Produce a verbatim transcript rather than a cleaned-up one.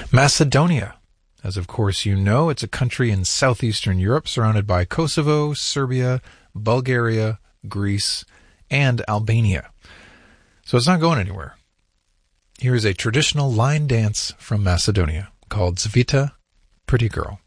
Macedonia. As of course you know, it's a country in southeastern Europe surrounded by Kosovo, Serbia, Bulgaria, Greece, and Albania. So it's not going anywhere. Here is a traditional line dance from Macedonia called Zvita, Pretty Girl.